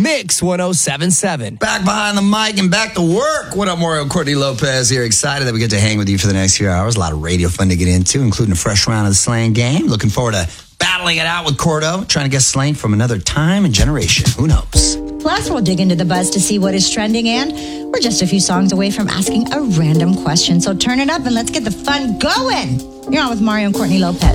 Mix 1077. Back behind the mic and back to work. What up, Mario Courtney Lopez here. Excited that we get to hang with you for the next few hours. A lot of radio fun to get into, including a fresh round of the slang game. Looking forward to battling it out with Cordo, trying to guess slang from another time and generation. Who knows? Plus, we'll dig into the buzz to see what is trending, and we're just a few songs away from asking a random question. So turn it up and let's get the fun going. You're on with Mario and Courtney Lopez.